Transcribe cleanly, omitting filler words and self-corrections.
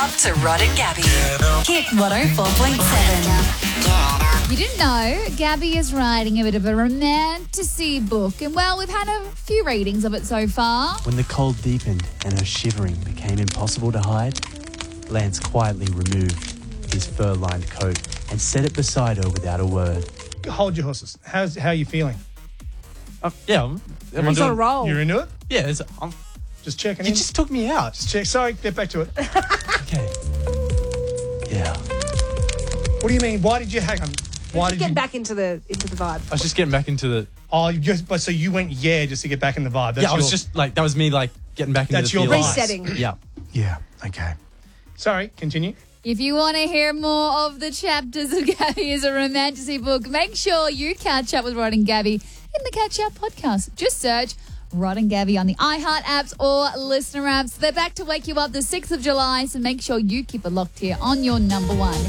up to Rod and Gabby. Hit 104.7. You didn't know Gabby is writing a bit of a romantasy book, and well, we've had a few readings of it so far. When the cold deepened and her shivering became impossible to hide, Lance quietly removed his fur-lined coat and set it beside her without a word. Hold your horses. How are you feeling? Yeah, He's on a roll. You're into it? yeah. Just checking You in. just took me out. Just check. Sorry, get back to it. Okay. Yeah. What do you mean? Why did you hang on? Why did Get you? back into the vibe. I was just getting back into the. Oh, so you went just to get back in the vibe. That's I was your- just like that was me like getting back into That's the your feeling. vibe. Resetting. Yeah. Yeah. Okay. Sorry. Continue. If you want to hear more of the chapters of Gabby is a Romantasy book, make sure you catch up with Rod and Gabby in the Catch Up podcast. Just search Rod and Gabby on the iHeart apps or listener apps. They're back to wake you up the 6th of July, so make sure you keep it locked here on your number one.